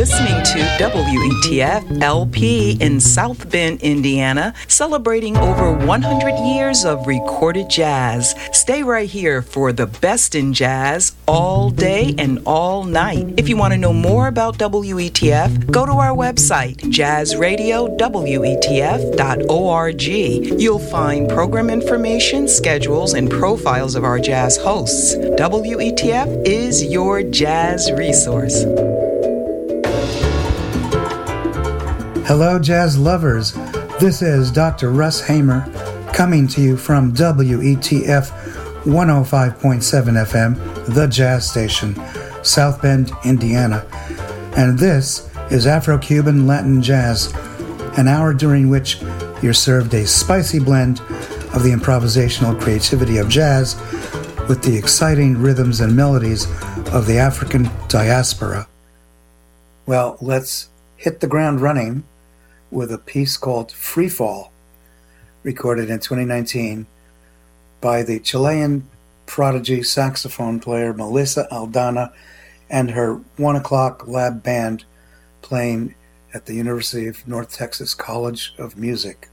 listening to WETF LP in South Bend, Indiana, celebrating over 100 years of recorded jazz. Stay right here for the best in jazz all day and all night. If you want to know more about WETF, go to our website, jazzradiowetf.org. You'll find program information, schedules, and profiles of our jazz hosts. WETF is your jazz resource. Hello, jazz lovers. This is Dr. Russ Hamer coming to you from WETF 105.7 FM, the jazz station, South Bend, Indiana. And this is Afro-Cuban Latin Jazz, an hour during which you're served a spicy blend of the improvisational creativity of jazz with the exciting rhythms and melodies of the African diaspora. Well, let's hit the ground running with a piece called Free Fall, recorded in 2019 by the Chilean prodigy saxophone player Melissa Aldana and her 1 O'Clock Lab Band playing at the University of North Texas College of Music.